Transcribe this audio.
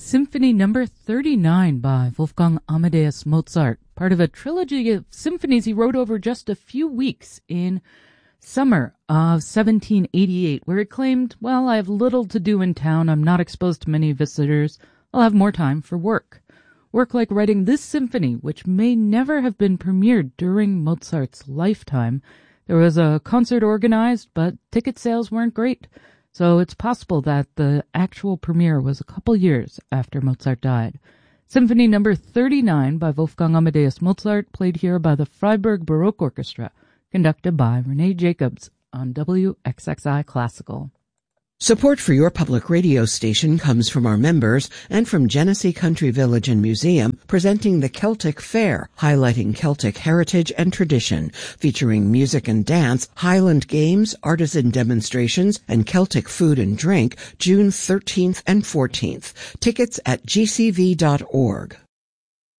Symphony Number 39 by Wolfgang Amadeus Mozart, part of a trilogy of symphonies he wrote over just a few weeks in summer of 1788, where he claimed, well, I have little to do in town, I'm not exposed to many visitors, I'll have more time for work. Work like writing this symphony, which may never have been premiered during Mozart's lifetime. There was a concert organized, but ticket sales weren't great. So it's possible that the actual premiere was a couple years after Mozart died. Symphony Number 39 by Wolfgang Amadeus Mozart, played here by the Freiburg Baroque Orchestra, conducted by Renee Jacobs on WXXI Classical. Support for your public radio station comes from our members and from Genesee Country Village and Museum, presenting the Celtic Fair, highlighting Celtic heritage and tradition, featuring music and dance, Highland games, artisan demonstrations, and Celtic food and drink, June 13th and 14th. Tickets at gcv.org.